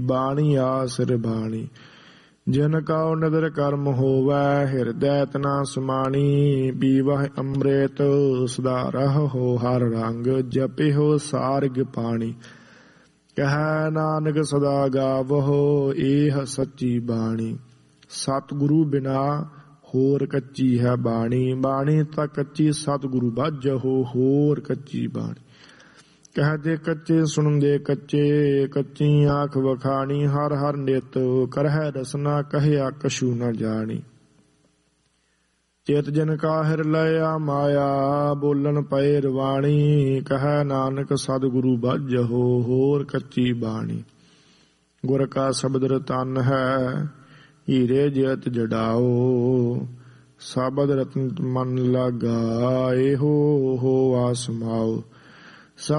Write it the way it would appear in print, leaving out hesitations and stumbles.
ਬਾਣੀ ਆਸਿਰ ਬਾਣੀ। ਜਿਨ ਕਉ ਨਦਰ ਕਰਮ ਹੋਵੈ ਹਿਰਦੈ ਤਨਾ ਸਮਾਣੀ। ਪੀਵਹਿ ਅੰਮ੍ਰਿਤ ਸਦਾ ਰਹੋ ਹਰ ਰੰਗ ਜਪਿਓ ਸਾਰਗ ਪਾਣੀ। ਕਹਿ ਨਾਨਕ ਸਦਾ ਗਾਵਹੁ ਇਹ ਸੱਚੀ ਬਾਣੀ। ਸਤਿਗੁਰੂ ਬਿਨਾ ਹੋਰ ਕੱਚੀ ਹੈ ਬਾਣੀ। ਬਾਣੀ ਤਾਂ ਕੱਚੀ ਸਤਿਗੁਰੂ ਬਾਝਹੁ ਹੋਰ ਕੱਚੀ ਬਾਣੀ। ਕਹਦੇ ਕੱਚੇ ਸੁਣਦੇ ਕੱਚੇ ਕੱਚੀ ਆਖ ਵਖਾਣੀ। ਹਰ ਹਰ ਨਿਤ ਕਰਹਿ ਰਸਨਾ ਕਹਿਆ ਕਛੂ ਨ ਜਾਣੀ। ਚੇਤ ਜਨ ਕਾ ਹਿਰ ਲਿਆ ਮਾਇਆ ਬੋਲਣ ਪਏ ਰਵਾਣੀ। ਕਹਿ ਨਾਨਕ ਸਤਿਗੁਰੂ ਬਾਝਹੁ ਹੋਰ ਕੱਚੀ ਬਾਣੀ। ਗੁਰ ਕਾ ਸ਼ਬਦ ਰਤਨ ਹੈ ਹੀਰੇ ਜੇਤ ਜੜਾਓ। ਸ਼ਬਦ ਰਤਨ ਮਨ ਲਾਗਾ ਇਹੋ ਹੋ ਆਸਮਾਓ।